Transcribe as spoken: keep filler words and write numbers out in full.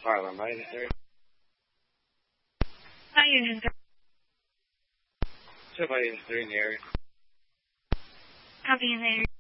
Harlem, right? Is there? Not Union. Somebody in the area. Copy in the area.